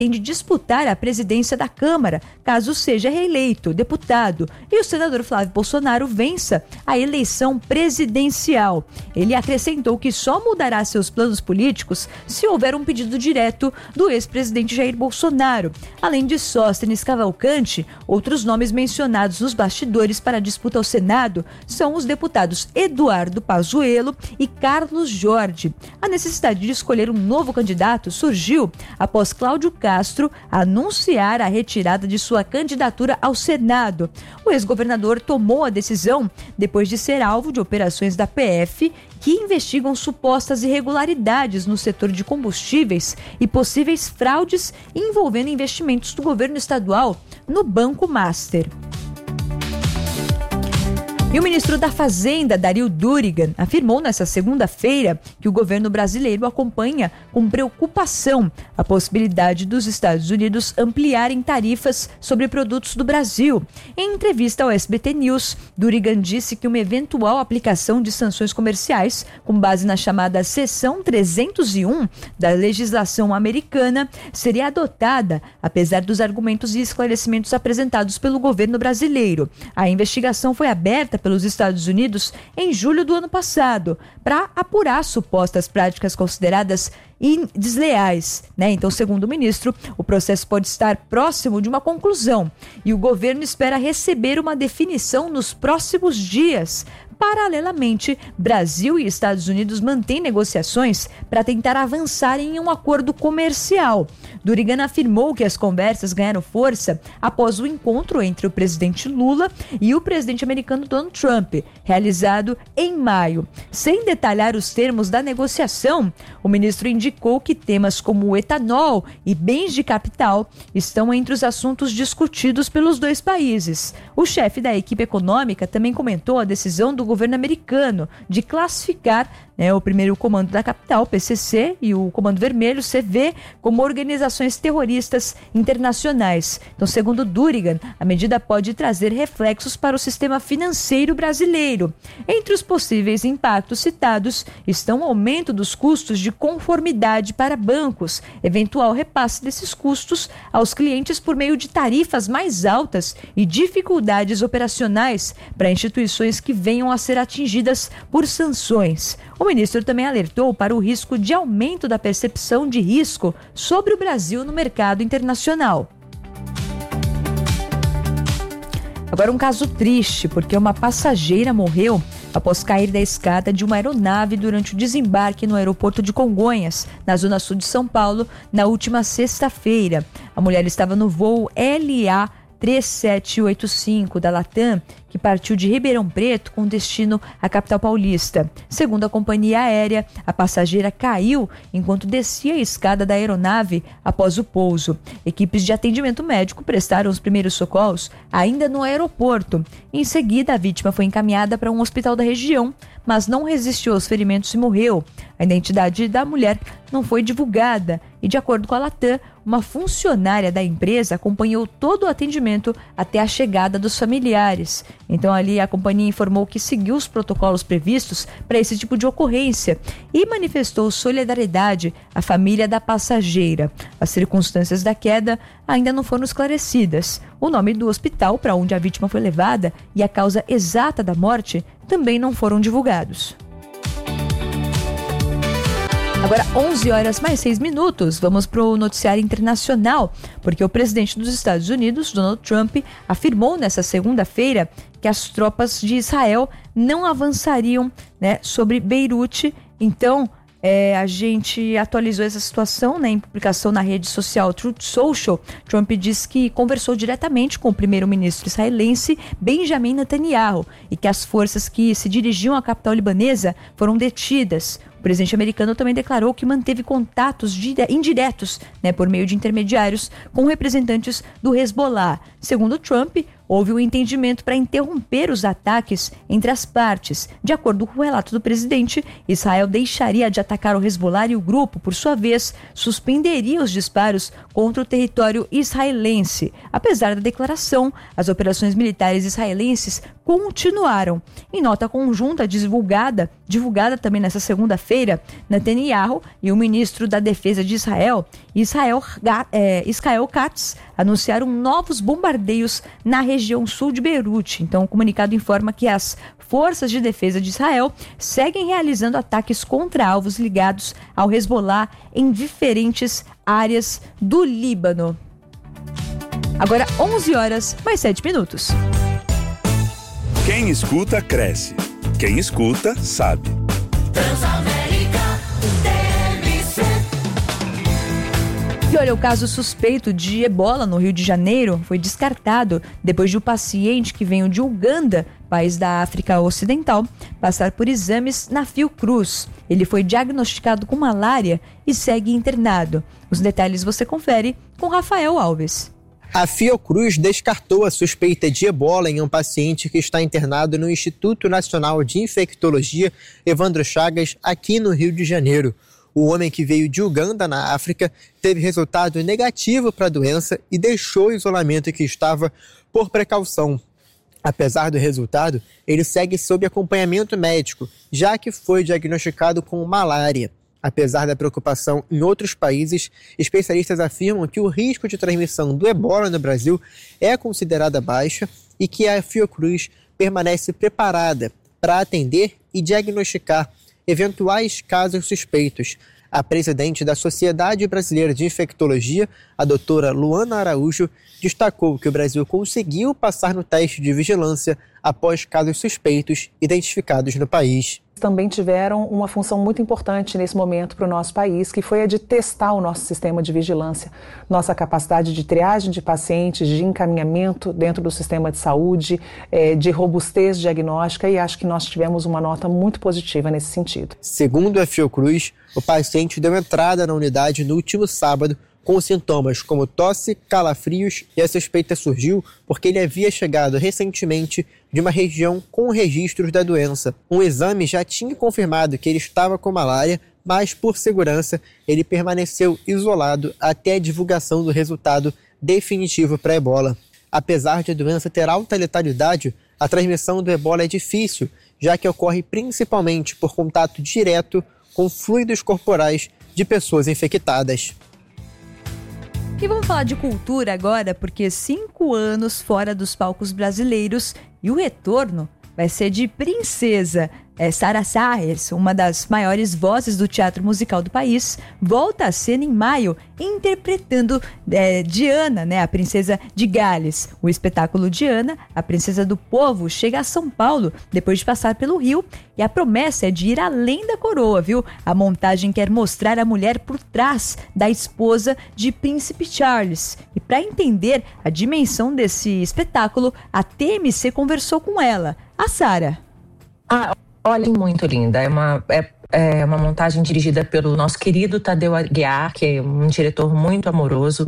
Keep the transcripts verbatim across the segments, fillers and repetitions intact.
pretende disputar a presidência da Câmara, caso seja reeleito deputado, e o senador Flávio Bolsonaro vença a eleição presidencial. Ele acrescentou que só mudará seus planos políticos se houver um pedido direto do ex-presidente Jair Bolsonaro. Além de Sóstenes Cavalcante, outros nomes mencionados nos bastidores para a disputa ao Senado são os deputados Eduardo Pazuello e Carlos Jorge. A necessidade de escolher um novo candidato surgiu após Cláudio Castro anunciar a retirada de sua candidatura ao Senado. O ex-governador tomou a decisão depois de ser alvo de operações da P F que investigam supostas irregularidades no setor de combustíveis e possíveis fraudes envolvendo investimentos do governo estadual no Banco Master. E o ministro da Fazenda, Dario Durigan, afirmou nesta segunda-feira que o governo brasileiro acompanha com preocupação a possibilidade dos Estados Unidos ampliarem tarifas sobre produtos do Brasil. Em entrevista ao S B T News, Durigan disse que uma eventual aplicação de sanções comerciais, com base na chamada Seção trezentos e um da legislação americana, seria adotada, apesar dos argumentos e esclarecimentos apresentados pelo governo brasileiro. A investigação foi aberta pelos Estados Unidos em julho do ano passado, para apurar supostas práticas consideradas desleais, né? Então, segundo o ministro, o processo pode estar próximo de uma conclusão e o governo espera receber uma definição nos próximos dias. Paralelamente, Brasil e Estados Unidos mantêm negociações para tentar avançar em um acordo comercial. Durigan afirmou que as conversas ganharam força após o encontro entre o presidente Lula e o presidente americano Donald Trump, realizado em maio. Sem detalhar os termos da negociação, o ministro indicou que temas como o etanol e bens de capital estão entre os assuntos discutidos pelos dois países. O chefe da equipe econômica também comentou a decisão do governo americano de classificar, né, o primeiro comando da capital, P C C, e o Comando Vermelho, C V, como organizações terroristas internacionais. Então, segundo Durigan, a medida pode trazer reflexos para o sistema financeiro brasileiro. Entre os possíveis impactos citados estão o aumento dos custos de conformidade para bancos, eventual repasse desses custos aos clientes por meio de tarifas mais altas e dificuldades operacionais para instituições que venham a ser atingidas por sanções. O ministro também alertou para o risco de aumento da percepção de risco sobre o Brasil no mercado internacional. Agora um caso triste, porque uma passageira morreu após cair da escada de uma aeronave durante o desembarque no aeroporto de Congonhas, na zona sul de São Paulo, na última sexta-feira. A mulher estava no voo L A três sete oito cinco da Latam, que partiu de Ribeirão Preto com destino à capital paulista. Segundo a companhia aérea, a passageira caiu enquanto descia a escada da aeronave após o pouso. Equipes de atendimento médico prestaram os primeiros socorros ainda no aeroporto. Em seguida, a vítima foi encaminhada para um hospital da região, mas não resistiu aos ferimentos e morreu. A identidade da mulher não foi divulgada e, de acordo com a Latam, uma funcionária da empresa acompanhou todo o atendimento até a chegada dos familiares. Então, ali a companhia informou que seguiu os protocolos previstos para esse tipo de ocorrência e manifestou solidariedade à família da passageira. As circunstâncias da queda ainda não foram esclarecidas. O nome do hospital para onde a vítima foi levada e a causa exata da morte também não foram divulgados. Agora, onze horas mais seis minutos, vamos para o noticiário internacional, porque o presidente dos Estados Unidos, Donald Trump, afirmou nesta segunda-feira que as tropas de Israel não avançariam, né, sobre Beirute. Então, é, a gente atualizou essa situação, né, em publicação na rede social Truth Social. Trump disse que conversou diretamente com o primeiro-ministro israelense Benjamin Netanyahu e que as forças que se dirigiam à capital libanesa foram detidas. O presidente americano também declarou que manteve contatos indiretos, né, por meio de intermediários, com representantes do Hezbollah. Segundo Trump, houve um entendimento para interromper os ataques entre as partes. De acordo com o relato do presidente, Israel deixaria de atacar o Hezbollah e o grupo, por sua vez, suspenderia os disparos contra o território israelense. Apesar da declaração, as operações militares israelenses continuaram. Em nota conjunta divulgada divulgada também nessa segunda-feira, Netanyahu e o ministro da Defesa de Israel, Israel, é, Israel Katz, anunciaram novos bombardeios na região sul de Beirute. Então, o comunicado informa que as forças de defesa de Israel seguem realizando ataques contra alvos ligados ao Hezbollah em diferentes áreas do Líbano. Agora onze horas, mais sete minutos. Quem escuta, cresce. Quem escuta, sabe. Transamérica T V C. E olha, o caso suspeito de ebola no Rio de Janeiro foi descartado depois de um paciente que veio de Uganda, país da África Ocidental, passar por exames na Fiocruz. Ele foi diagnosticado com malária e segue internado. Os detalhes você confere com Rafael Alves. A Fiocruz descartou a suspeita de ebola em um paciente que está internado no Instituto Nacional de Infectologia Evandro Chagas, aqui no Rio de Janeiro. O homem que veio de Uganda, na África, teve resultado negativo para a doença e deixou o isolamento que estava por precaução. Apesar do resultado, ele segue sob acompanhamento médico, já que foi diagnosticado com malária. Apesar da preocupação em outros países, especialistas afirmam que o risco de transmissão do ebola no Brasil é considerada baixa e que a Fiocruz permanece preparada para atender e diagnosticar eventuais casos suspeitos. A presidente da Sociedade Brasileira de Infectologia, a doutora Luana Araújo, destacou que o Brasil conseguiu passar no teste de vigilância após casos suspeitos identificados no país. Também tiveram uma função muito importante nesse momento para o nosso país, que foi a de testar o nosso sistema de vigilância, nossa capacidade de triagem de pacientes, de encaminhamento dentro do sistema de saúde, de robustez diagnóstica, e acho que nós tivemos uma nota muito positiva nesse sentido. Segundo a Fiocruz, o paciente deu entrada na unidade no último sábado com sintomas como tosse, calafrios, e a suspeita surgiu porque ele havia chegado recentemente de uma região com registros da doença. Um exame já tinha confirmado que ele estava com malária, mas por segurança ele permaneceu isolado até a divulgação do resultado definitivo para a ebola. Apesar de a doença ter alta letalidade, a transmissão do ebola é difícil, já que ocorre principalmente por contato direto com fluidos corporais de pessoas infectadas. E vamos falar de cultura agora, porque cinco anos fora dos palcos brasileiros e o retorno vai ser de Princesa. É, Sarah Saers, uma das maiores vozes do teatro musical do país, volta à cena em maio, interpretando é, Diana, né, a princesa de Gales. O espetáculo Diana, a princesa do povo, chega a São Paulo depois de passar pelo Rio, e a promessa é de ir além da coroa, viu? A montagem quer mostrar a mulher por trás da esposa de Príncipe Charles. E para entender a dimensão desse espetáculo, a T M C conversou com ela, a Sarah. Ah, olha, muito linda. É uma, é, é uma montagem dirigida pelo nosso querido Tadeu Aguiar, que é um diretor muito amoroso.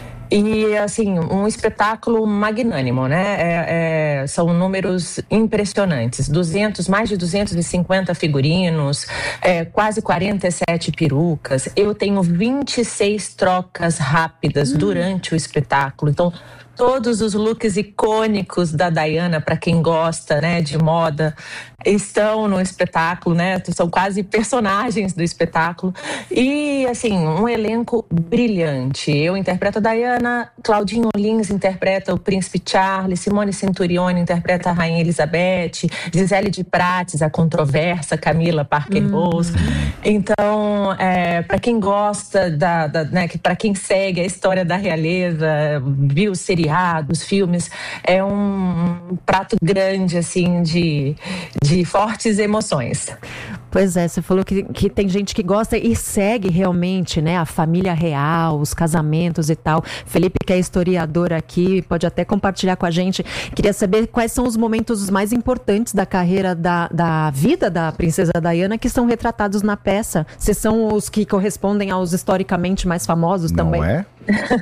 E, assim, um espetáculo magnânimo, né? É, é, são números impressionantes. duzentos, mais de duzentos e cinquenta figurinos, é, quase quarenta e sete perucas. Eu tenho vinte e seis trocas rápidas hum. durante o espetáculo. Então, todos os looks icônicos da Diana, para quem gosta, né, de moda, estão no espetáculo, né? São quase personagens do espetáculo. E, assim, um elenco brilhante. Eu interpreto a Diana, Claudinho Lins interpreta o Príncipe Charles, Simone Centurione interpreta a Rainha Elizabeth, Gisele de Prates, a controversa Camila Parker Bowles. Uhum. Então, é, para quem gosta, da, da, né, para quem segue a história da realeza, viu os seriados, filmes, é um prato grande, assim, de, de fortes emoções. Pois é, você falou que, que tem gente que gosta e segue realmente, né, a família real, os casamentos e tal. Felipe, que é historiador aqui, pode até compartilhar com a gente. Queria saber quais são os momentos mais importantes da carreira, da, da vida da princesa Diana, que são retratados na peça. Se são os que correspondem aos historicamente mais famosos também. Não é?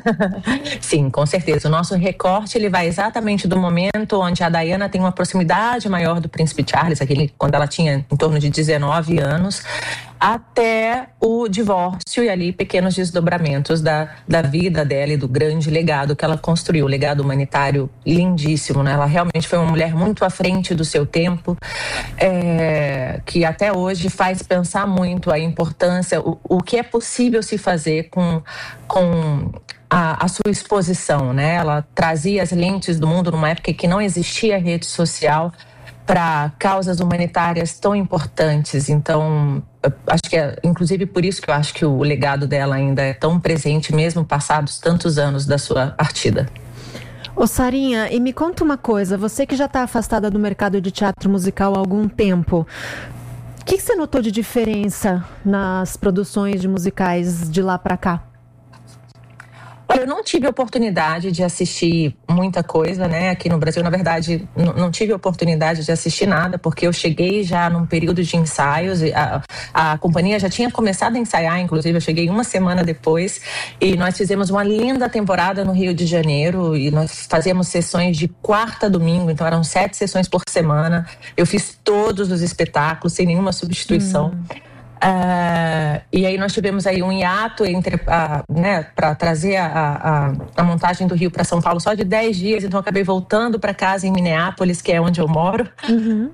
Sim, com certeza. O nosso recorte, ele vai exatamente do momento onde a Diana tem uma proximidade maior do Príncipe Charles, aquele, quando ela tinha em torno de dezenove anos, até o divórcio e ali pequenos desdobramentos da, da vida dela e do grande legado que ela construiu, um legado humanitário lindíssimo, né? Ela realmente foi uma mulher muito à frente do seu tempo, é, que até hoje faz pensar muito a importância, o, o que é possível se fazer com, com a, a sua exposição, né? Ela trazia as lentes do mundo numa época que não existia rede social para causas humanitárias tão importantes. Então, acho que é inclusive por isso que eu acho que o legado dela ainda é tão presente, mesmo passados tantos anos da sua partida. Ô Sarinha, e me conta uma coisa, você que já está afastada do mercado de teatro musical há algum tempo, o que, que você notou de diferença nas produções de musicais de lá para cá? Eu não tive oportunidade de assistir muita coisa, né? Aqui no Brasil, na verdade, n- não tive oportunidade de assistir nada, porque eu cheguei já num período de ensaios. E a, a companhia já tinha começado a ensaiar, inclusive, eu cheguei uma semana depois. E nós fizemos uma linda temporada no Rio de Janeiro. E nós fazíamos sessões de quarta a domingo, então eram sete sessões por semana. Eu fiz todos os espetáculos, sem nenhuma substituição. Hum. Uh, e aí nós tivemos aí um hiato entre, uh, né, para trazer a, a, a montagem do Rio para São Paulo só de dez dias, então eu acabei voltando para casa em Minneapolis, que é onde eu moro, uhum.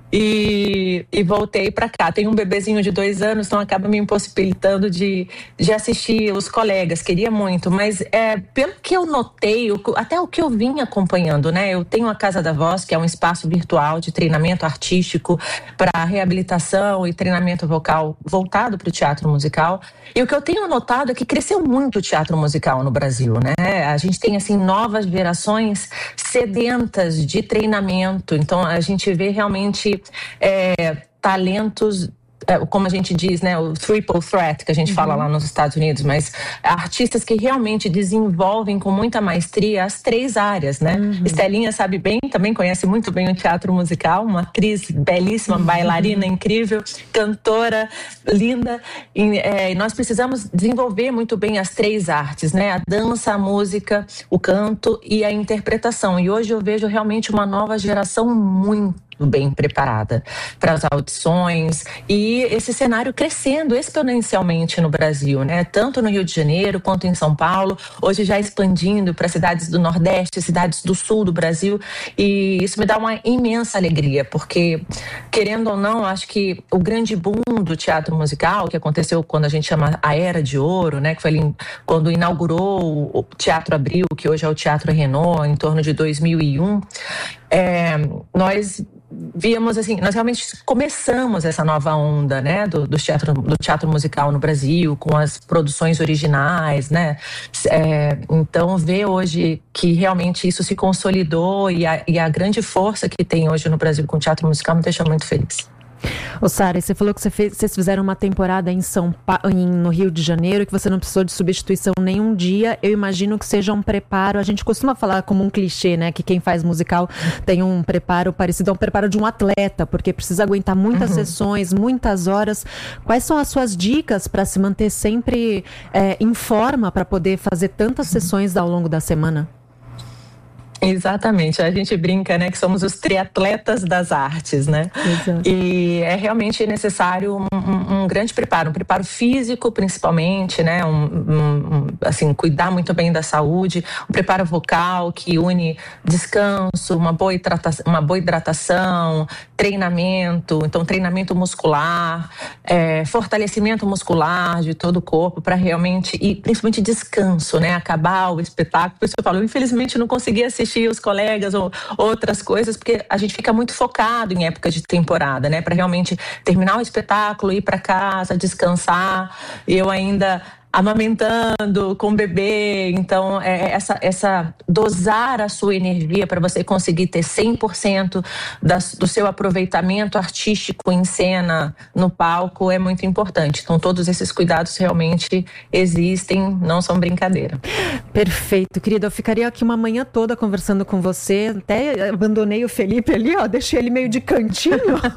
e, e voltei para cá. Tenho um bebezinho de dois anos, então acaba me impossibilitando de, de assistir os colegas, queria muito, mas é, pelo que eu notei, até o que eu vim acompanhando, né, eu tenho a Casa da Voz, que é um espaço virtual de treinamento artístico para reabilitação e treinamento vocal voltado para o teatro musical, e o que eu tenho notado é que cresceu muito o teatro musical no Brasil, né? A gente tem, assim, novas gerações sedentas de treinamento, então a gente vê realmente é, talentos, como a gente diz, né, o triple threat que a gente uhum. fala lá nos Estados Unidos, mas artistas que realmente desenvolvem com muita maestria as três áreas, né? Uhum. Estelinha sabe bem, também conhece muito bem o teatro musical, uma atriz belíssima, uhum. bailarina incrível, cantora linda, e é, nós precisamos desenvolver muito bem as três artes, né? A dança, a música, o canto e a interpretação, e hoje eu vejo realmente uma nova geração muito bem preparada para as audições e esse cenário crescendo exponencialmente no Brasil, né? Tanto no Rio de Janeiro quanto em São Paulo, hoje já expandindo para cidades do Nordeste, cidades do Sul do Brasil, e isso me dá uma imensa alegria, porque, querendo ou não, acho que o grande boom do teatro musical, que aconteceu quando a gente chama a Era de Ouro, né? Que foi ali quando inaugurou o Teatro Abril, que hoje é o Teatro Renault, em torno de dois mil e um, é, nós víamos assim, nós realmente começamos essa nova onda, né, do, do, teatro, do teatro musical no Brasil, com as produções originais, né, é, então ver hoje que realmente isso se consolidou e a, e a grande força que tem hoje no Brasil com o teatro musical me deixa muito feliz. Ô Sara, você falou que você fez, vocês fizeram uma temporada em São pa... em, no Rio de Janeiro, que você não precisou de substituição nenhum dia. Eu imagino que seja um preparo, a gente costuma falar como um clichê, né, que quem faz musical tem um preparo parecido ao preparo de um atleta, porque precisa aguentar muitas uhum. sessões, muitas horas. Quais são as suas dicas para se manter sempre é, em forma, para poder fazer tantas sessões ao longo da semana? Exatamente, a gente brinca, né, que somos os triatletas das artes, né? Exato. E é realmente necessário um, um, um grande preparo, um preparo físico principalmente, né, um, um, assim, cuidar muito bem da saúde, um preparo vocal que une descanso, uma boa hidratação, uma boa hidratação, treinamento, então treinamento muscular, é, fortalecimento muscular de todo o corpo para realmente, e principalmente descanso, né, acabar o espetáculo. Por isso eu falo, infelizmente não consegui assistir os colegas ou outras coisas, porque a gente fica muito focado em época de temporada, né? Para realmente terminar o espetáculo, ir para casa, descansar. E eu ainda amamentando com o bebê, então é essa, essa dosar a sua energia para você conseguir ter cem por cento das, do seu aproveitamento artístico em cena, no palco, é muito importante. Então todos esses cuidados realmente existem, não são brincadeira. Perfeito, querida, eu ficaria aqui uma manhã toda conversando com você, até abandonei o Felipe ali, ó, deixei ele meio de cantinho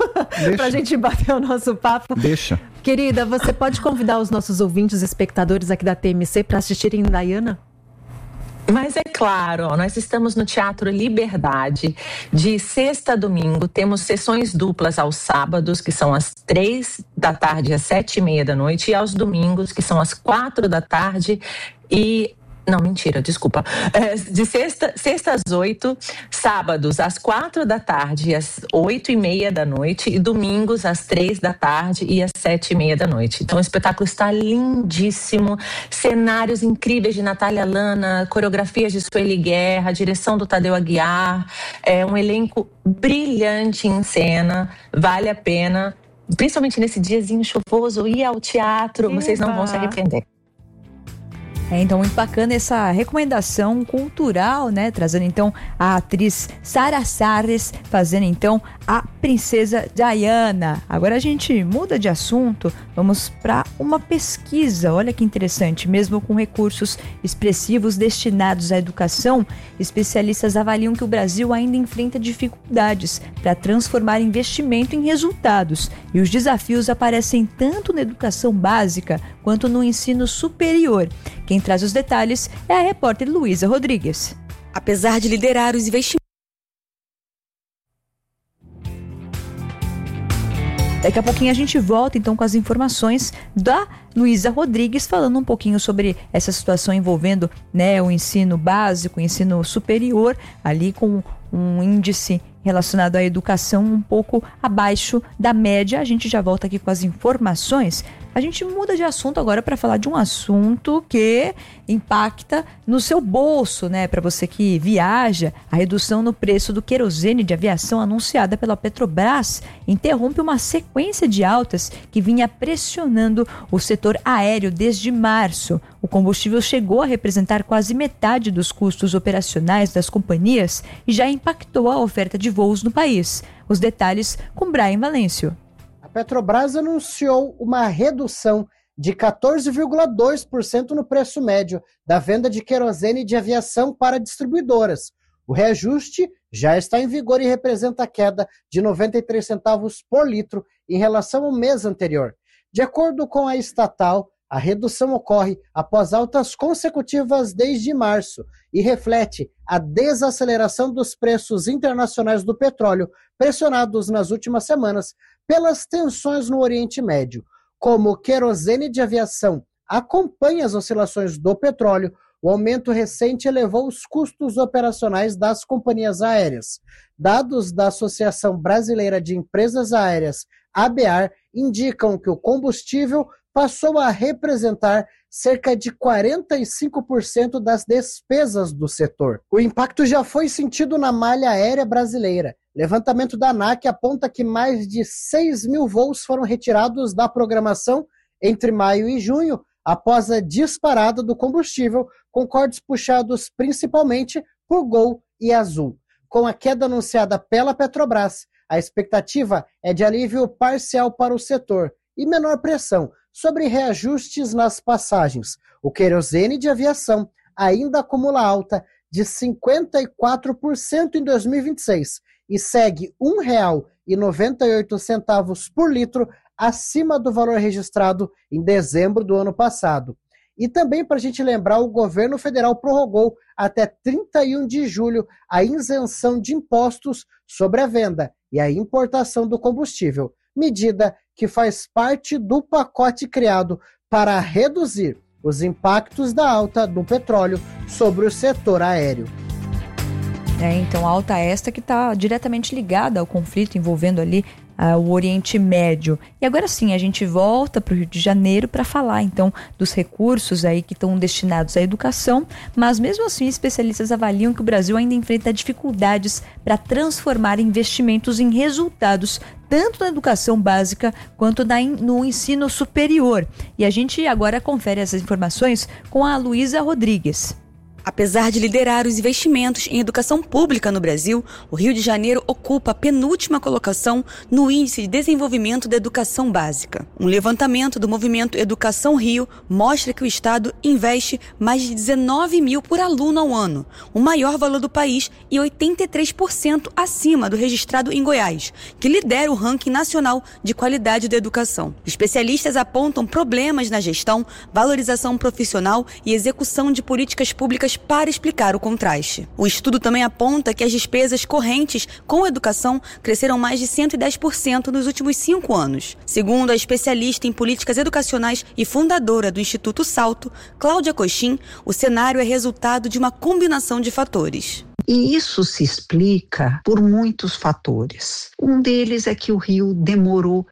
pra gente bater o nosso papo. Deixa. Querida, você pode convidar os nossos ouvintes e espectadores aqui da T M C para assistirem Diana? Mas é claro, ó, nós estamos no Teatro Liberdade, de sexta a domingo, temos sessões duplas aos sábados, que são às três da tarde às sete e meia da noite, e aos domingos, que são às quatro da tarde e... Não, mentira, desculpa. É, de sexta, sexta às oito, sábados às quatro da tarde, às oito e meia da noite, e domingos às três da tarde e às sete e meia da noite. Então o espetáculo está lindíssimo, cenários incríveis de Natália Lana, coreografias de Sueli Guerra, direção do Tadeu Aguiar, é um elenco brilhante em cena, vale a pena, principalmente nesse diazinho chuvoso, ir ao teatro, Eba. Vocês não vão se arrepender. É, então, muito bacana essa recomendação cultural, né? Trazendo, então, a atriz Sara Sarres, fazendo, então, a princesa Diana. Agora a gente muda de assunto, vamos para uma pesquisa. Olha que interessante, mesmo com recursos expressivos destinados à educação, especialistas avaliam que o Brasil ainda enfrenta dificuldades para transformar investimento em resultados. E os desafios aparecem tanto na educação básica quanto no ensino superior. Quem traz os detalhes é a repórter Luísa Rodrigues. Apesar de liderar os investimentos... Daqui a pouquinho a gente volta então com as informações da Luísa Rodrigues, falando um pouquinho sobre essa situação envolvendo, né, o ensino básico, o ensino superior, ali com um índice relacionado à educação um pouco abaixo da média. A gente já volta aqui com as informações. A gente muda de assunto agora para falar de um assunto que impacta no seu bolso, né? Para você que viaja, a redução no preço do querosene de aviação anunciada pela Petrobras interrompe uma sequência de altas que vinha pressionando o setor aéreo desde março. O combustível chegou a representar quase metade dos custos operacionais das companhias e já impactou a oferta de voos no país. Os detalhes com Brian Valêncio. A Petrobras anunciou uma redução de quatorze vírgula dois por cento no preço médio da venda de querosene de aviação para distribuidoras. O reajuste já está em vigor e representa a queda de noventa e três centavos por litro em relação ao mês anterior. De acordo com a estatal, a redução ocorre após altas consecutivas desde março e reflete a desaceleração dos preços internacionais do petróleo, pressionados nas últimas semanas pelas tensões no Oriente Médio. Como o querosene de aviação acompanha as oscilações do petróleo, o aumento recente elevou os custos operacionais das companhias aéreas. Dados da Associação Brasileira de Empresas Aéreas, ABAR, indicam que o combustível passou a representar cerca de quarenta e cinco por cento das despesas do setor. O impacto já foi sentido na malha aérea brasileira. Levantamento da ANAC aponta que mais de seis mil voos foram retirados da programação entre maio e junho, após a disparada do combustível, com cortes puxados principalmente por Gol e Azul. Com a queda anunciada pela Petrobras, a expectativa é de alívio parcial para o setor e menor pressão sobre reajustes nas passagens. O querosene de aviação ainda acumula alta de cinquenta e quatro por cento em dois mil e vinte e seis e segue um real e noventa e oito centavos por litro acima do valor registrado em dezembro do ano passado. E também, para a gente lembrar, o governo federal prorrogou até trinta e um de julho a isenção de impostos sobre a venda e a importação do combustível, medida que faz parte do pacote criado para reduzir os impactos da alta do petróleo sobre o setor aéreo. É, então, a alta esta que está diretamente ligada ao conflito envolvendo ali uh, o Oriente Médio. E agora sim, a gente volta para o Rio de Janeiro para falar, então, dos recursos aí que estão destinados à educação, mas mesmo assim, especialistas avaliam que o Brasil ainda enfrenta dificuldades para transformar investimentos em resultados, tanto na educação básica quanto na, no ensino superior. E a gente agora confere essas informações com a Luísa Rodrigues. Apesar de liderar os investimentos em educação pública no Brasil, o Rio de Janeiro ocupa a penúltima colocação no Índice de Desenvolvimento da Educação Básica. Um levantamento do movimento Educação Rio mostra que o estado investe mais de dezenove mil por aluno ao ano, o maior valor do país e oitenta e três por cento acima do registrado em Goiás, que lidera o ranking nacional de qualidade da educação. Especialistas apontam problemas na gestão, valorização profissional e execução de políticas públicas cientistas para explicar o contraste. O estudo também aponta que as despesas correntes com educação cresceram mais de cento e dez por cento nos últimos cinco anos. Segundo a especialista em políticas educacionais e fundadora do Instituto Salto, Cláudia Coxim, o cenário é resultado de uma combinação de fatores. E isso se explica por muitos fatores. Um deles é que o Rio demorou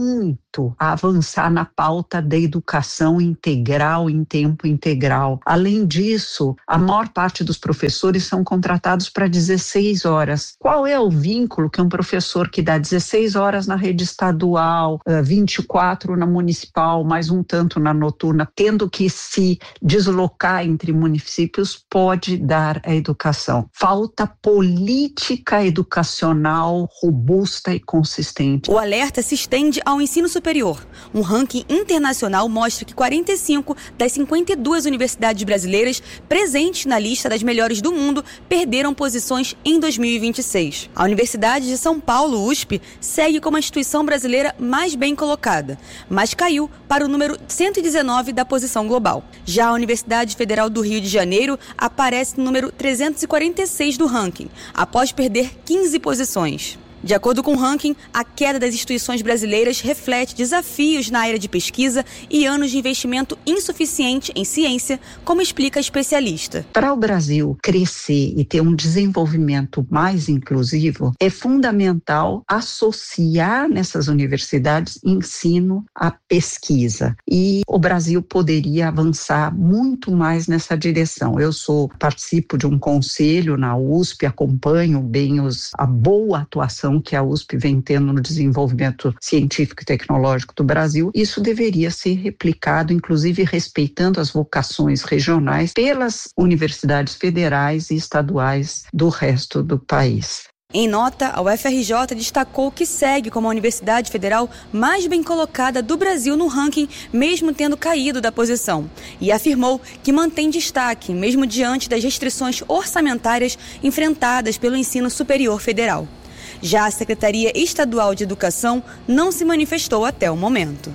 muito a avançar na pauta da educação integral em tempo integral. Além disso, a maior parte dos professores são contratados para dezesseis horas. Qual é o vínculo que um professor que dá dezesseis horas na rede estadual, vinte e quatro na municipal, mais um tanto na noturna, tendo que se deslocar entre municípios, pode dar à educação? Falta política educacional robusta e consistente. O alerta se estende ao ensino superior. Um ranking internacional mostra que quarenta e cinco das cinquenta e duas universidades brasileiras presentes na lista das melhores do mundo perderam posições em dois mil e vinte e seis. A Universidade de São Paulo, U S P, segue como a instituição brasileira mais bem colocada, mas caiu para o número cento e dezenove da posição global. Já a Universidade Federal do Rio de Janeiro aparece no número trezentos e quarenta e seis do ranking, após perder quinze posições. De acordo com o ranking, a queda das instituições brasileiras reflete desafios na área de pesquisa e anos de investimento insuficiente em ciência, como explica a especialista. Para o Brasil crescer e ter um desenvolvimento mais inclusivo, é fundamental associar nessas universidades ensino à pesquisa. E o Brasil poderia avançar muito mais nessa direção. Eu sou, participo de um conselho na U S P, acompanho bem os, a boa atuação que a U S P vem tendo no desenvolvimento científico e tecnológico do Brasil. Isso deveria ser replicado, inclusive respeitando as vocações regionais pelas universidades federais e estaduais do resto do país. Em nota, a U F R J destacou que segue como a universidade federal mais bem colocada do Brasil no ranking, mesmo tendo caído da posição, e afirmou que mantém destaque, mesmo diante das restrições orçamentárias enfrentadas pelo ensino superior federal. Já a Secretaria Estadual de Educação não se manifestou até o momento.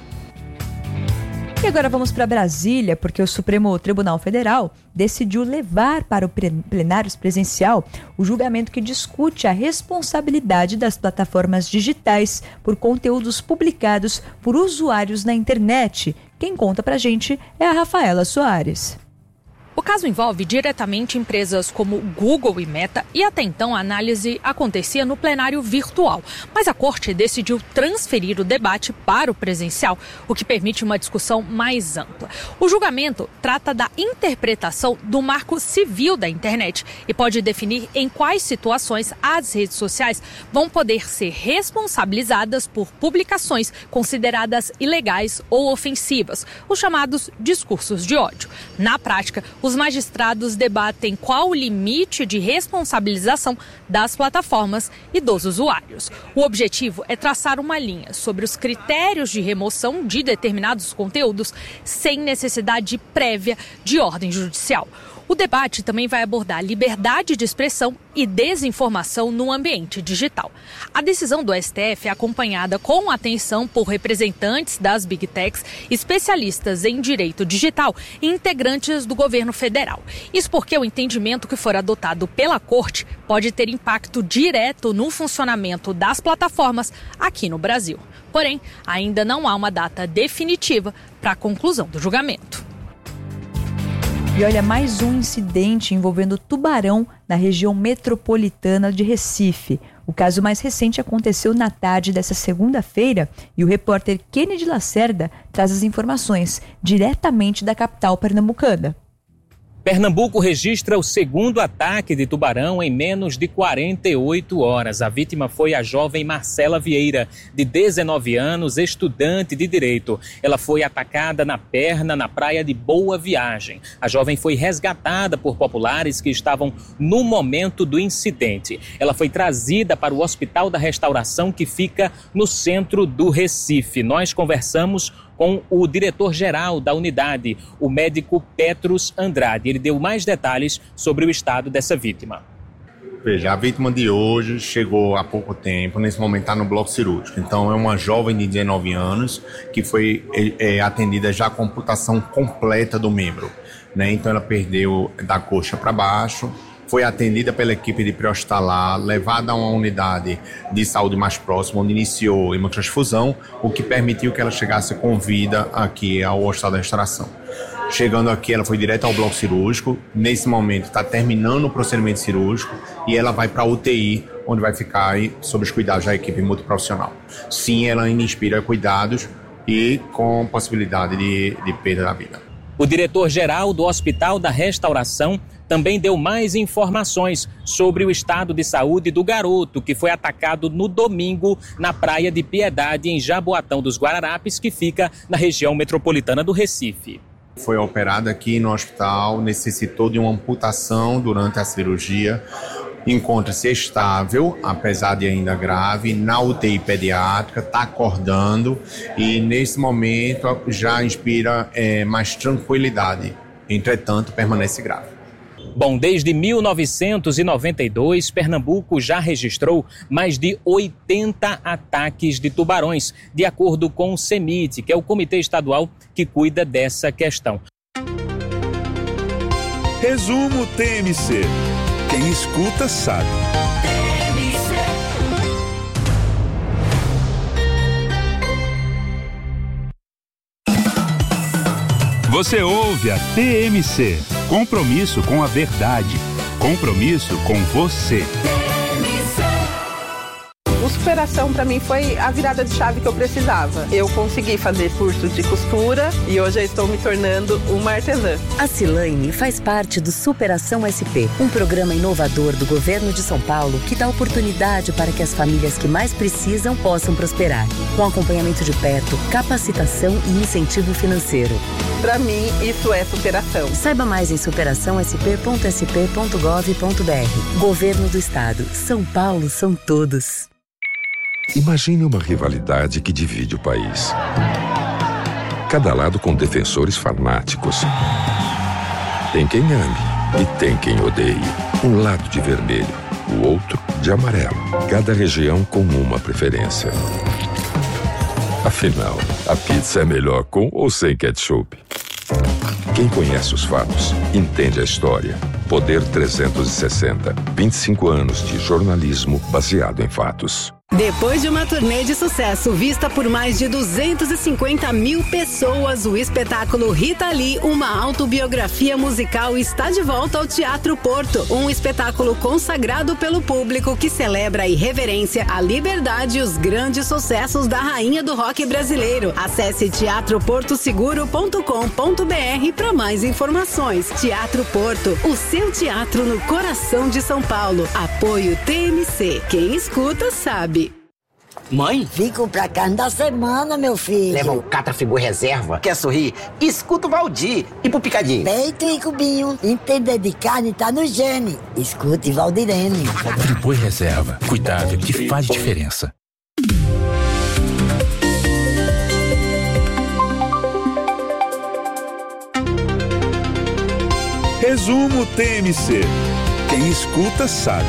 E agora vamos para Brasília, porque o Supremo Tribunal Federal decidiu levar para o plenário presencial o julgamento que discute a responsabilidade das plataformas digitais por conteúdos publicados por usuários na internet. Quem conta pra gente é a Rafaela Soares. O caso envolve diretamente empresas como Google e Meta e até então a análise acontecia no plenário virtual. Mas a Corte decidiu transferir o debate para o presencial, o que permite uma discussão mais ampla. O julgamento trata da interpretação do marco civil da internet e pode definir em quais situações as redes sociais vão poder ser responsabilizadas por publicações consideradas ilegais ou ofensivas, os chamados discursos de ódio. Na prática, os magistrados debatem qual o limite de responsabilização das plataformas e dos usuários. O objetivo é traçar uma linha sobre os critérios de remoção de determinados conteúdos sem necessidade prévia de ordem judicial. O debate também vai abordar liberdade de expressão e desinformação no ambiente digital. A decisão do S T F é acompanhada com atenção por representantes das Big Techs, especialistas em direito digital e integrantes do governo federal. Isso porque o entendimento que for adotado pela Corte pode ter impacto direto no funcionamento das plataformas aqui no Brasil. Porém, ainda não há uma data definitiva para a conclusão do julgamento. E olha, mais um incidente envolvendo tubarão na região metropolitana de Recife. O caso mais recente aconteceu na tarde dessa segunda-feira e o repórter Kennedy Lacerda traz as informações diretamente da capital pernambucana. Pernambuco registra o segundo ataque de tubarão em menos de quarenta e oito horas. A vítima foi a jovem Marcela Vieira, de dezenove anos, estudante de Direito. Ela foi atacada na perna na praia de Boa Viagem. A jovem foi resgatada por populares que estavam no momento do incidente. Ela foi trazida para o Hospital da Restauração, que fica no centro do Recife. Nós conversamos com o diretor-geral da unidade, o médico Petrus Andrade. Ele deu mais detalhes sobre o estado dessa vítima. Veja, a vítima de hoje chegou há pouco tempo, nesse momento está no bloco cirúrgico. Então é uma jovem de dezenove anos que foi é, atendida já com amputação completa do membro. né? Então ela perdeu da coxa para baixo, foi atendida pela equipe de pré-hospitalar, levada a uma unidade de saúde mais próxima, onde iniciou hemotransfusão, o que permitiu que ela chegasse com vida aqui ao Hospital da Restauração. Chegando aqui, ela foi direto ao bloco cirúrgico. Nesse momento, está terminando o procedimento cirúrgico e ela vai para a U T I, onde vai ficar aí sob os cuidados da equipe multiprofissional. Sim, ela ainda inspira cuidados e com possibilidade de, de perda da vida. O diretor-geral do Hospital da Restauração também deu mais informações sobre o estado de saúde do garoto que foi atacado no domingo na Praia de Piedade, em Jaboatão dos Guararapes, que fica na região metropolitana do Recife. Foi operado aqui no hospital, necessitou de uma amputação durante a cirurgia. Encontra-se estável, apesar de ainda grave, na U T I pediátrica, está acordando e nesse momento já inspira é, mais tranquilidade. Entretanto, permanece grave. Bom, desde mil novecentos e noventa e dois, Pernambuco já registrou mais de oitenta ataques de tubarões, de acordo com o CEMIT, que é o Comitê Estadual que cuida dessa questão. Resumo T M C. Quem escuta sabe. Você ouve a T M C. Compromisso com a verdade. Compromisso com você. O Superação para mim foi a virada de chave que eu precisava. Eu consegui fazer curso de costura e hoje eu estou me tornando uma artesã. A Cilaine faz parte do Superação S P, um programa inovador do governo de São Paulo que dá oportunidade para que as famílias que mais precisam possam prosperar, com acompanhamento de perto, capacitação e incentivo financeiro. Para mim, isso é superação. Saiba mais em superação s p ponto s p ponto gov ponto b r. Governo do Estado. São Paulo são todos. Imagine uma rivalidade que divide o país. Cada lado com defensores fanáticos. Tem quem ame e tem quem odeie. Um lado de vermelho, o outro de amarelo. Cada região com uma preferência. Afinal, a pizza é melhor com ou sem ketchup? Quem conhece os fatos, entende a história. Poder trezentos e sessenta. vinte e cinco anos de jornalismo baseado em fatos. Depois de uma turnê de sucesso vista por mais de duzentas e cinquenta mil pessoas, o espetáculo Rita Lee, uma autobiografia musical, está de volta ao Teatro Porto. Um espetáculo consagrado pelo público que celebra a irreverência, a liberdade e os grandes sucessos da rainha do rock brasileiro. Acesse teatro porto seguro ponto com ponto b r para mais informações. Teatro Porto, o seu teatro no coração de São Paulo. Apoio T M C. Quem escuta sabe. Mãe? Fico pra carne da semana, meu filho. Leva um Catra-Frigo reserva. Quer sorrir? Escuta o Valdir. E pro picadinho? Peito e cubinho. Entender de carne tá no gene. Escute Valdirene. Friboi reserva. Cuidado que faz diferença. Resumo T M C. Quem escuta sabe.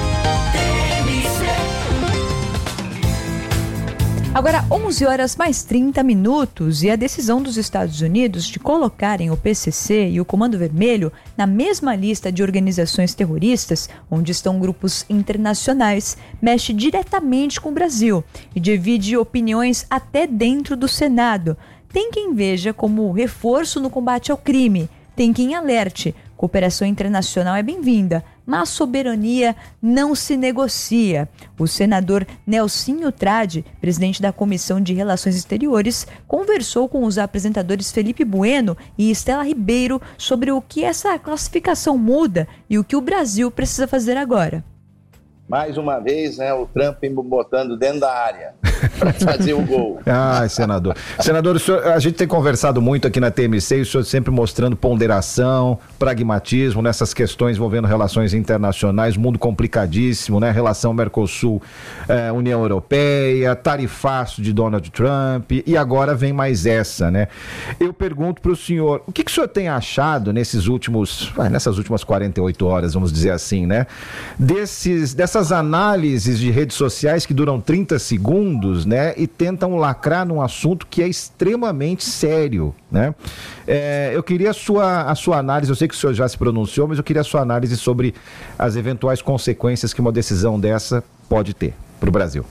Agora, onze horas mais trinta minutos, e a decisão dos Estados Unidos de colocarem o P C C e o Comando Vermelho na mesma lista de organizações terroristas, onde estão grupos internacionais, mexe diretamente com o Brasil e divide opiniões até dentro do Senado. Tem quem veja como reforço no combate ao crime, tem quem alerte. Cooperação internacional é bem-vinda, mas soberania não se negocia. O senador Nelsinho Trade, presidente da Comissão de Relações Exteriores, conversou com os apresentadores Felipe Bueno e Estela Ribeiro sobre o que essa classificação muda e o que o Brasil precisa fazer agora. Mais uma vez, né, o Trump me botando dentro da área para fazer o gol. Ai, senador. Senador, o senhor, a gente tem conversado muito aqui na T M C e o senhor sempre mostrando ponderação, pragmatismo nessas questões envolvendo relações internacionais, mundo complicadíssimo, né? Relação Mercosul, eh, União Europeia, tarifaço de Donald Trump, e agora vem mais essa, né? Eu pergunto para o senhor, o que, que o senhor tem achado nesses últimos, ah, nessas últimas quarenta e oito horas, vamos dizer assim, né? Desses, dessas essas análises de redes sociais que duram trinta segundos, né, e tentam lacrar num assunto que é extremamente sério, né? É, eu queria a sua, a sua análise, eu sei que o senhor já se pronunciou, mas eu queria a sua análise sobre as eventuais consequências que uma decisão dessa pode ter para o Brasil.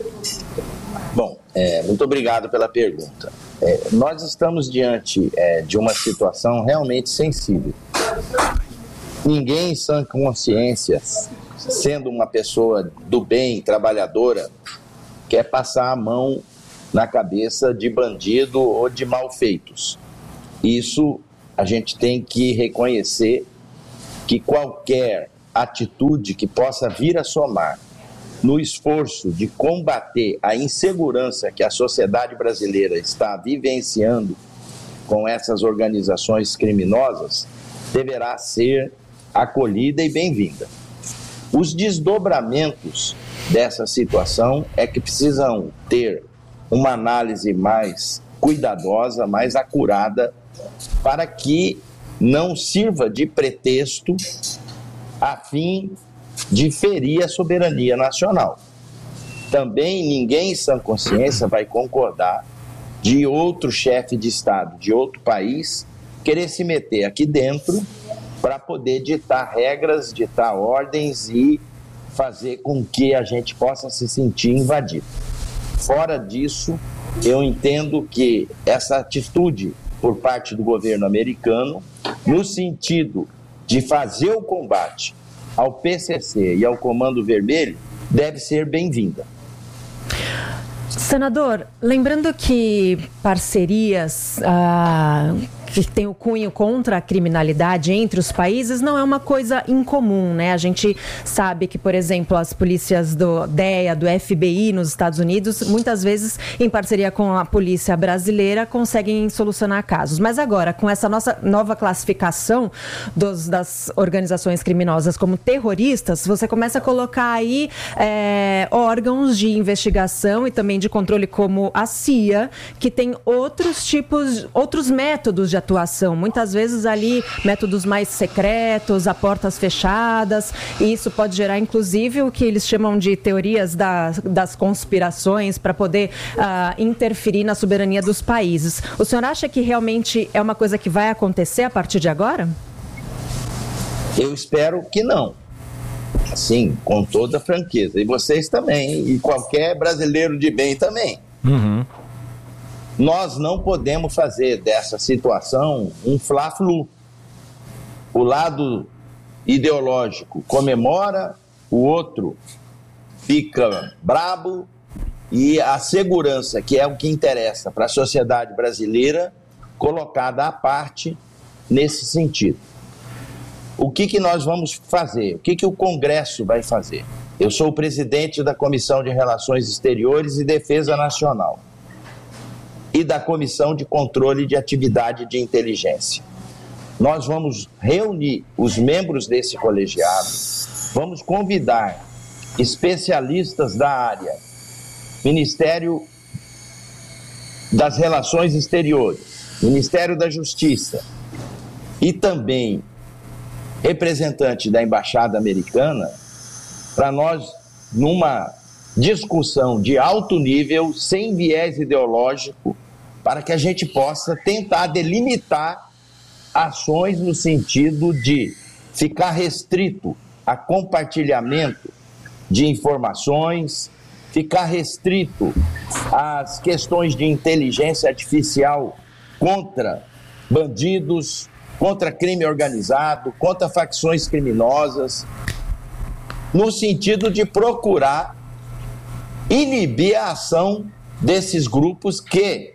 Bom, é, muito obrigado pela pergunta. É, nós estamos diante é, de uma situação realmente sensível. Ninguém em sã consciência, sendo uma pessoa do bem, trabalhadora, quer passar a mão na cabeça de bandido ou de malfeitos. Isso a gente tem que reconhecer que qualquer atitude que possa vir a somar no esforço de combater a insegurança que a sociedade brasileira está vivenciando com essas organizações criminosas, deverá ser acolhida e bem-vinda. Os desdobramentos dessa situação é que precisam ter uma análise mais cuidadosa, mais acurada, para que não sirva de pretexto a fim de ferir a soberania nacional. Também ninguém em sã consciência vai concordar de outro chefe de Estado de outro país querer se meter aqui dentro para poder ditar regras, ditar ordens e fazer com que a gente possa se sentir invadido. Fora disso, eu entendo que essa atitude por parte do governo americano, no sentido de fazer o combate ao P C C e ao Comando Vermelho, deve ser bem-vinda. Senador, lembrando que parcerias ah, que tem o cunho contra a criminalidade entre os países não é uma coisa incomum, né? A gente sabe que, por exemplo, as polícias do D E A, do F B I nos Estados Unidos, muitas vezes, em parceria com a polícia brasileira, conseguem solucionar casos. Mas agora, com essa nossa nova classificação dos, das organizações criminosas como terroristas, você começa a colocar aí é, órgãos de investigação e também de controle como a C I A, que tem outros tipos, outros métodos de atuação, muitas vezes ali métodos mais secretos, a portas fechadas, e isso pode gerar inclusive o que eles chamam de teorias da, das conspirações para poder uh, interferir na soberania dos países. O senhor acha que realmente é uma coisa que vai acontecer a partir de agora? Eu espero que não. Assim, com toda franqueza. E vocês também, e qualquer brasileiro de bem também. Uhum. Nós não podemos fazer dessa situação um fla-flu. O lado ideológico comemora, o outro fica brabo, e a segurança, que é o que interessa para a sociedade brasileira, colocada à parte nesse sentido. O que, que nós vamos fazer? O que, que o Congresso vai fazer? Eu sou o presidente da Comissão de Relações Exteriores e Defesa Nacional e da Comissão de Controle de Atividade de Inteligência. Nós vamos reunir os membros desse colegiado, vamos convidar especialistas da área, Ministério das Relações Exteriores, Ministério da Justiça e também representante da Embaixada Americana, para nós, numa discussão de alto nível, sem viés ideológico, para que a gente possa tentar delimitar ações no sentido de ficar restrito a compartilhamento de informações, ficar restrito às questões de inteligência artificial contra bandidos, contra crime organizado, contra facções criminosas, no sentido de procurar inibir a ação desses grupos que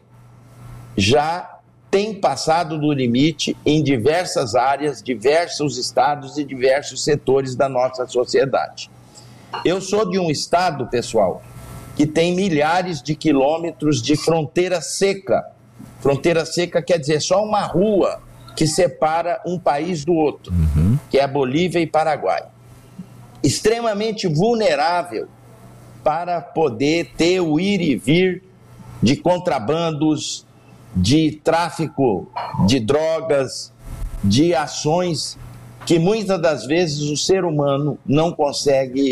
já têm passado do limite em diversas áreas, diversos estados e diversos setores da nossa sociedade. Eu sou de um estado, pessoal, que tem milhares de quilômetros de fronteira seca. Fronteira seca quer dizer só uma rua que separa um país do outro, uhum. que é a Bolívia e Paraguai. Extremamente vulnerável para poder ter o ir e vir de contrabandos, de tráfico de drogas, de ações que muitas das vezes o ser humano não consegue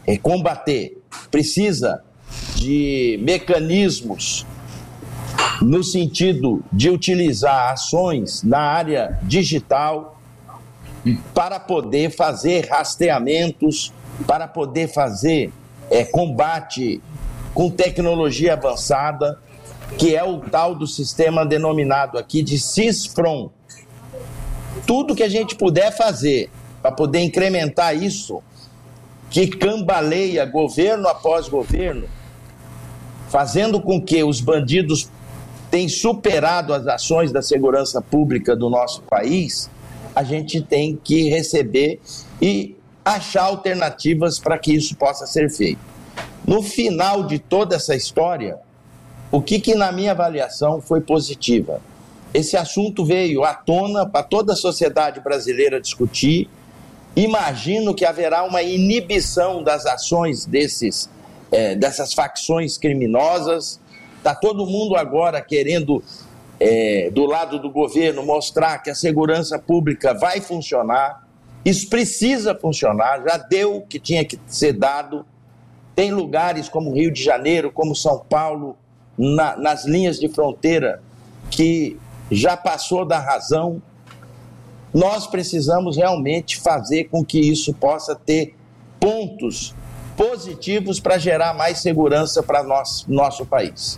é, combater, precisa de mecanismos no sentido de utilizar ações na área digital para poder fazer rastreamentos, para poder fazer é, combate com tecnologia avançada, que é o tal do sistema denominado aqui de CISFRON. Tudo que a gente puder fazer para poder incrementar isso, que cambaleia governo após governo, fazendo com que os bandidos tenham superado as ações da segurança pública do nosso país, a gente tem que receber e achar alternativas para que isso possa ser feito. No final de toda essa história, o que, que na minha avaliação foi positiva? Esse assunto veio à tona para toda a sociedade brasileira discutir. Imagino que haverá uma inibição das ações desses, é, dessas facções criminosas. Está todo mundo agora querendo, é, do lado do governo, mostrar que a segurança pública vai funcionar. Isso precisa funcionar, já deu o que tinha que ser dado. Tem lugares como Rio de Janeiro, como São Paulo, na, nas linhas de fronteira, que já passou da razão. Nós precisamos realmente fazer com que isso possa ter pontos positivos para gerar mais segurança para nosso, nosso país.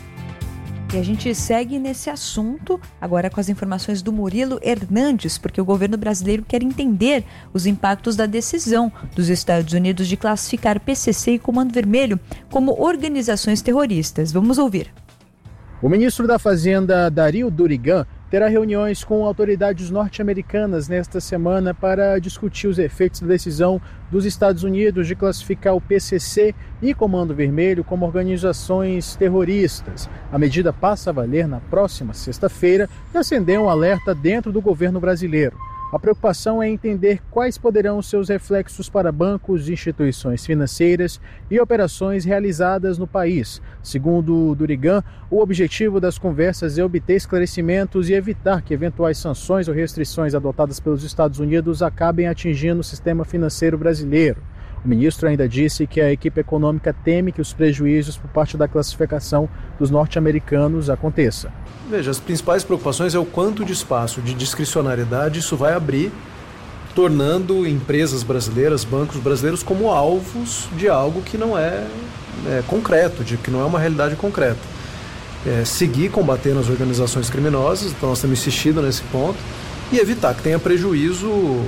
E a gente segue nesse assunto agora com as informações do Murilo Hernandes, porque o governo brasileiro quer entender os impactos da decisão dos Estados Unidos de classificar P C C e Comando Vermelho como organizações terroristas. Vamos ouvir. O ministro da Fazenda, Dario Durigan, terá reuniões com autoridades norte-americanas nesta semana para discutir os efeitos da decisão dos Estados Unidos de classificar o P C C e Comando Vermelho como organizações terroristas. A medida passa a valer na próxima sexta-feira e acendeu um alerta dentro do governo brasileiro. A preocupação é entender quais poderão ser os reflexos para bancos, instituições financeiras e operações realizadas no país. Segundo Durigan, o objetivo das conversas é obter esclarecimentos e evitar que eventuais sanções ou restrições adotadas pelos Estados Unidos acabem atingindo o sistema financeiro brasileiro. O ministro ainda disse que a equipe econômica teme que os prejuízos por parte da classificação dos norte-americanos aconteça. Veja, as principais preocupações é o quanto de espaço de discricionariedade isso vai abrir, tornando empresas brasileiras, bancos brasileiros como alvos de algo que não é, é concreto, de que não é uma realidade concreta. É, seguir combatendo as organizações criminosas, então nós temos insistido nesse ponto, e evitar que tenha prejuízo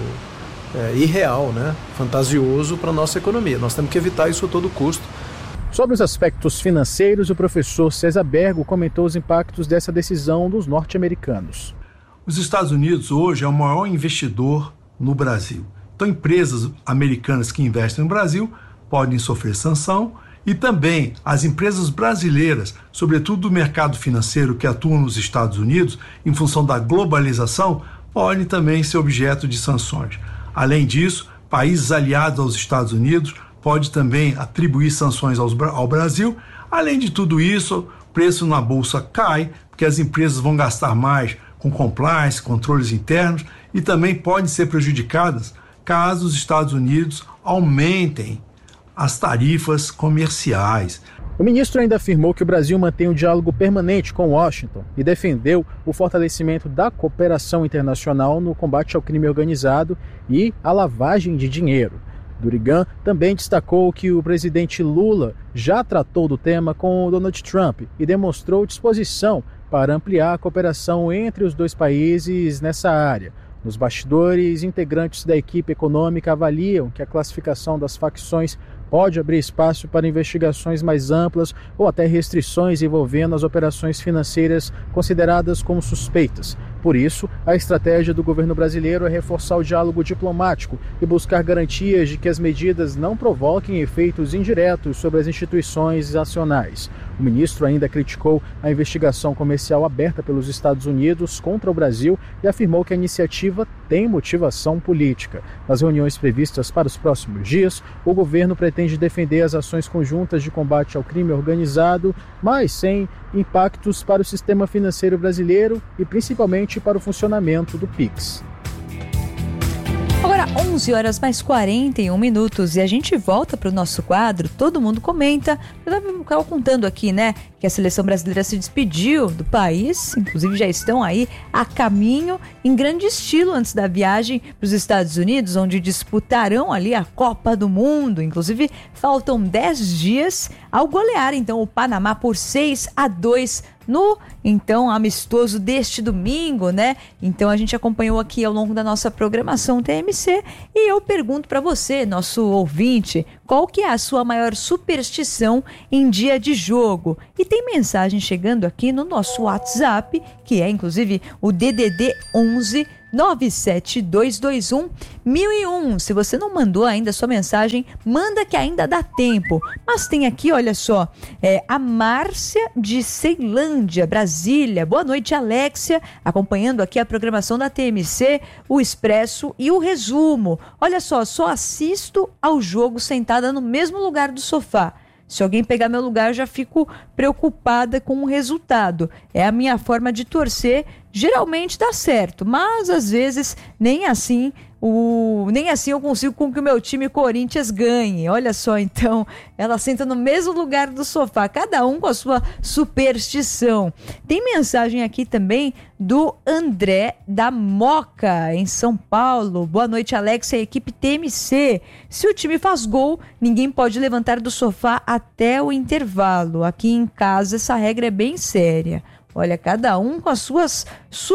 É, irreal, né? fantasioso para a nossa economia. Nós temos que evitar isso a todo custo. Sobre os aspectos financeiros, o professor César Bergo comentou os impactos dessa decisão dos norte-americanos. Os Estados Unidos hoje é o maior investidor no Brasil. Então, empresas americanas que investem no Brasil podem sofrer sanção e também as empresas brasileiras, sobretudo do mercado financeiro que atuam nos Estados Unidos, em função da globalização, podem também ser objeto de sanções. Além disso, países aliados aos Estados Unidos podem também atribuir sanções aos, ao Brasil. Além de tudo isso, o preço na Bolsa cai, porque as empresas vão gastar mais com compliance, controles internos, e também podem ser prejudicadas caso os Estados Unidos aumentem as tarifas comerciais. O ministro ainda afirmou que o Brasil mantém um diálogo permanente com Washington e defendeu o fortalecimento da cooperação internacional no combate ao crime organizado e à lavagem de dinheiro. Durigan também destacou que o presidente Lula já tratou do tema com Donald Trump e demonstrou disposição para ampliar a cooperação entre os dois países nessa área. Nos bastidores, integrantes da equipe econômica avaliam que a classificação das facções pode abrir espaço para investigações mais amplas ou até restrições envolvendo as operações financeiras consideradas como suspeitas. Por isso, a estratégia do governo brasileiro é reforçar o diálogo diplomático e buscar garantias de que as medidas não provoquem efeitos indiretos sobre as instituições nacionais. O ministro ainda criticou a investigação comercial aberta pelos Estados Unidos contra o Brasil e afirmou que a iniciativa tem motivação política. Nas reuniões previstas para os próximos dias, o governo pretende defender as ações conjuntas de combate ao crime organizado, mas sem impactos para o sistema financeiro brasileiro e principalmente para o funcionamento do Pix. Agora onze horas mais quarenta e um minutos e a gente volta para o nosso quadro Todo Mundo Comenta. Eu estava contando aqui, né, que a seleção brasileira se despediu do país, inclusive já estão aí a caminho em grande estilo antes da viagem para os Estados Unidos, onde disputarão ali a Copa do Mundo. Inclusive faltam dez dias ao golear então o Panamá por seis a dois no, então, amistoso deste domingo, né? Então a gente acompanhou aqui ao longo da nossa programação T M C e eu pergunto para você, nosso ouvinte, qual que é a sua maior superstição em dia de jogo? E tem mensagem chegando aqui no nosso WhatsApp, que é inclusive o D D D onze nove sete dois dois um mil e um. Se você não mandou ainda sua mensagem, manda que ainda dá tempo. Mas tem aqui, olha só, é, a Márcia de Ceilândia, Brasília. Boa noite, Alexia, acompanhando aqui a programação da T M C, o Expresso e o Resumo. Olha só, só assisto ao jogo sentada no mesmo lugar do sofá. Se alguém pegar meu lugar, eu já fico preocupada com o resultado. É a minha forma de torcer. Geralmente dá certo, mas às vezes nem assim, o, nem assim eu consigo com que o meu time Corinthians ganhe. Olha só, então, ela senta no mesmo lugar do sofá, cada um com a sua superstição. Tem mensagem aqui também do André da Moca, em São Paulo. Boa noite, Alex e a equipe T M C. Se o time faz gol, ninguém pode levantar do sofá até o intervalo. Aqui em casa essa regra é bem séria. Olha, cada um com as suas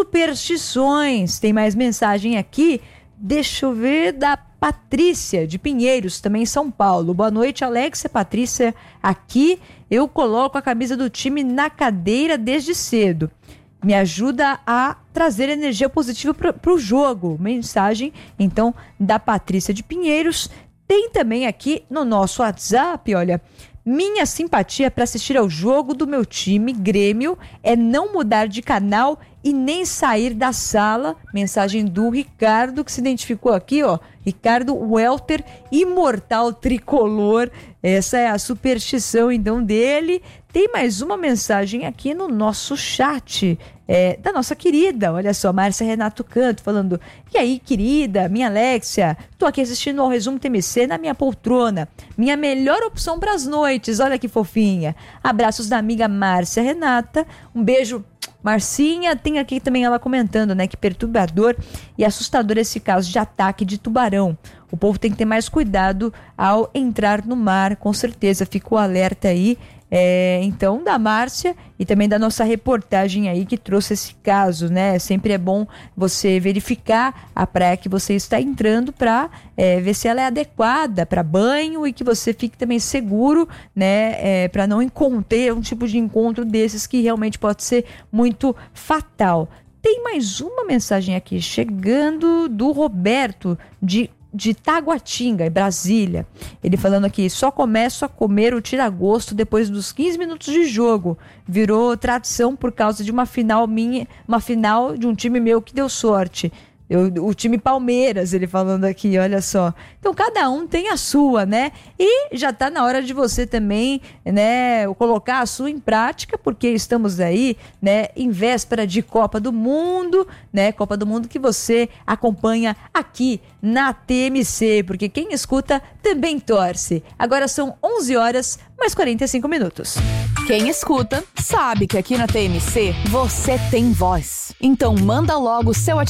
superstições. Tem mais mensagem aqui, deixa eu ver, da Patrícia de Pinheiros, também em São Paulo. Boa noite, Alexia. Patrícia, aqui eu coloco a camisa do time na cadeira desde cedo. Me ajuda a trazer energia positiva para o jogo. Mensagem, então, da Patrícia de Pinheiros. Tem também aqui no nosso WhatsApp, olha... Minha simpatia para assistir ao jogo do meu time, Grêmio, é não mudar de canal e nem sair da sala. Mensagem do Ricardo, que se identificou aqui, ó. Ricardo Welter, imortal tricolor. Essa é a superstição, então, dele. Tem mais uma mensagem aqui no nosso chat, é, da nossa querida, olha só, Márcia Renato Canto, falando: e aí, querida, minha Alexia, tô aqui assistindo ao Resumo T M C na minha poltrona. Minha melhor opção para as noites, olha que fofinha. Abraços da amiga Márcia Renata, um beijo, Marcinha. Tem aqui também ela comentando, né, que perturbador e assustador esse caso de ataque de tubarão. O povo tem que ter mais cuidado ao entrar no mar, com certeza. Fica o alerta aí, é, então, da Márcia e também da nossa reportagem aí que trouxe esse caso, né? Sempre é bom você verificar a praia que você está entrando para é, ver se ela é adequada para banho e que você fique também seguro, né? É, para não encontrar um tipo de encontro desses que realmente pode ser muito fatal. Tem mais uma mensagem aqui chegando do Roberto de de Taguatinga, em Brasília. Ele falando aqui: só começo a comer o tira-gosto depois dos quinze minutos de jogo. Virou tradição por causa de uma final minha, uma final de um time meu que deu sorte. Eu, o time Palmeiras, ele falando aqui, olha só. Então, cada um tem a sua, né? E já tá na hora de você também, né, colocar a sua em prática, porque estamos aí, né, em véspera de Copa do Mundo, né? Copa do Mundo que você acompanha aqui na T M C, porque quem escuta também torce. Agora são onze horas mais quarenta e cinco minutos. Quem escuta sabe que aqui na T M C você tem voz. Então, manda logo o seu